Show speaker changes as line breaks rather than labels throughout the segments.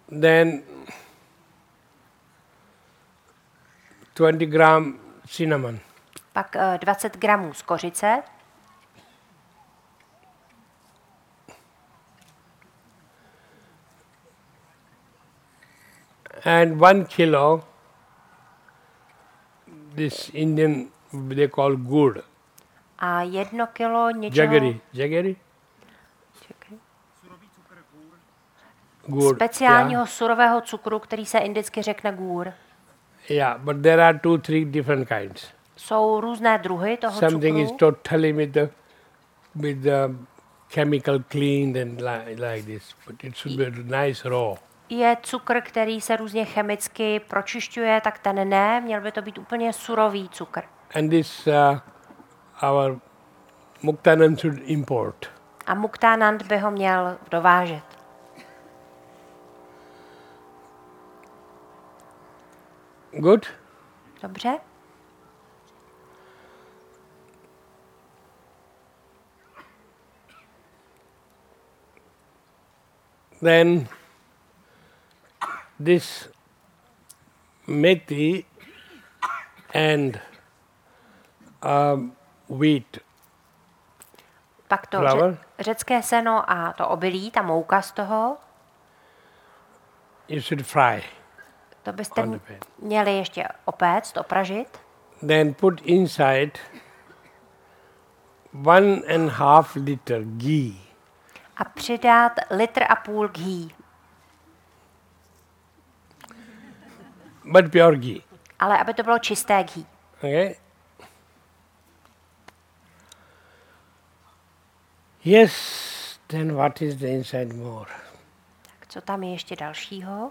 Then 20 gram cinnamon.
Pak 20 gramů z kořice.
And 1 kilo this Indian they call gur.
A 1 kilo něčeho...
Jaggery?
Čekaj.
Gur.
Speciálního surového cukru, který se indicky řekne gur.
Yeah, but there are 2-3 different kinds.
Jsou různé druhy toho
Something is
cukru.
totally with the chemical cleaned and like this, but it should be nice raw.
Je cukr, který se různě chemicky pročišťuje, tak ten ne, měl by to být úplně surový cukr.
And this our Muktanand should import.
A Muktanand by ho měl dovážet.
Good?
Dobře?
Then this methi and wheat
Pak to
flour,
řecké seno a to obilí, ta mouka z toho,
you should fry.
to byste
On the pan.
měli ještě opéct, opražit.
Then put inside 1.5 liter ghee.
A přidat 1,5 litru ghee,
But pure ghee.
ale aby to bylo čisté ghee.
Okay? Yes, then what is the inside more?
Tak co tam je ještě dalšího?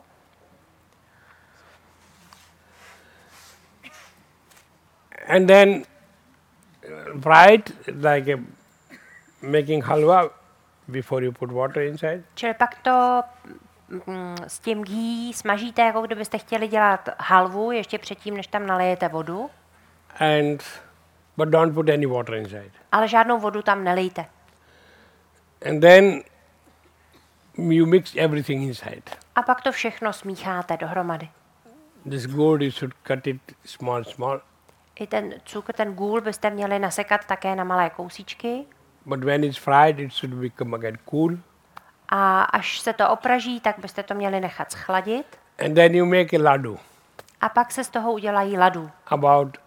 And then fry it like making halwa before you put water inside.
Čili pak to s tím ghee smažíte, jako kdybyste chtěli dělat halvu, ještě předtím, než tam nalijete vodu,
But don't put any water inside.
ale žádnou vodu tam nelejte.
And then you mix everything inside.
A pak to všechno smícháte dohromady.
This gourd you should cut it small.
I ten cukr, ten gůl byste měli nasekat také na malé kousíčky.
But when it's fried, it should become again cool.
A až se to opraží, tak byste to měli nechat schladit.
And then you make a ladu,
A pak se z toho udělají ladu.
about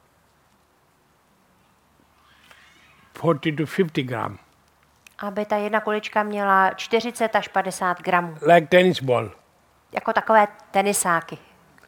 40 to 50 gram,
Aby ta jedna kulička měla 40 až 50 gramů.
like tennis ball.
Jako takové tenisáky.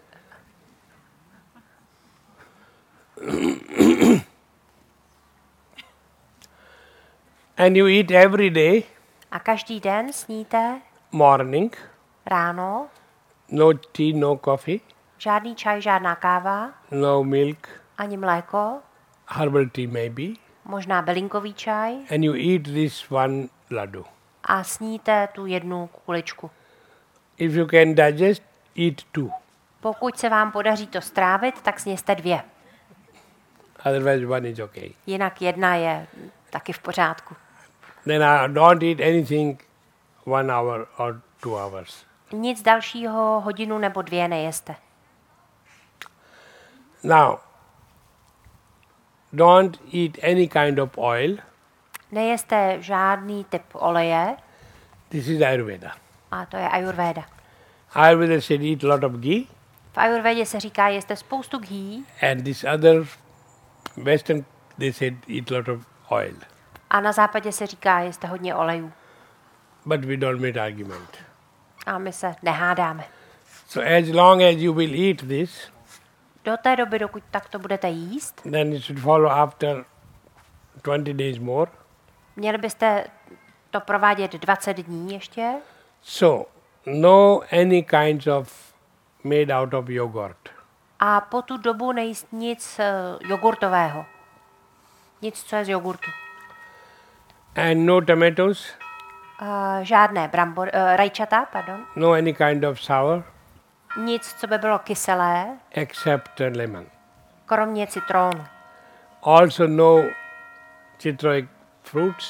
And you eat every day,
A každý den sníte
morning,
ráno,
no tea, no coffee,
žádný čaj, žádná káva,
no milk,
ani mléko,
herbal tea maybe,
možná bylinkový čaj
and you eat this one laddu.
a sníte tu jednu kuličku.
If you can digest, eat 2.
Pokud se vám podaří to strávit, tak sněste 2.
Otherwise, one is okay.
Jinak jedna je taky v pořádku.
Then don't eat anything 1 hour or 2 hours.
Nic dalšího hodinu nebo 2 nejeste.
Now, don't eat any kind of oil.
Nejeste žádný typ oleje
This is Ayurveda.
a to je Ayurveda.
Ayurveda said eat a lot of ghee,
V Ayurvedě se říká, jeste spoustu ghee
and this other Western, they said eat a lot of oil.
a na západě se říká, jeste hodně olejů.
But we don't make argument.
A my se nehádáme.
So as long as you will eat this,
Do té doby, dokud takto budete jíst,
then it should follow after 20 days more.
měli byste to provádět 20 dní ještě.
So, no any kinds of made out of yogurt.
A po tu dobu nejíst nic jogurtového. Nic, co je z jogurtu.
And no tomatoes,
Žádné rajčata, pardon.
no any kind of sour,
Nic, co by bylo kyselé,
except lemon.
kromě citrónu.
Also no citric fruits,